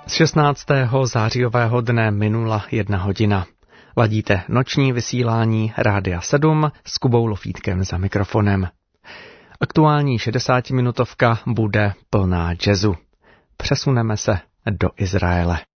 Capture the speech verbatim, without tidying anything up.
Z šestnáctého zářijového dne minula jedna hodina. Ladíte noční vysílání Rádia sedm s Kubou Lofítkem za mikrofonem. Aktuální šedesátiminutovka bude plná jazzu. Přesuneme se do Izraele.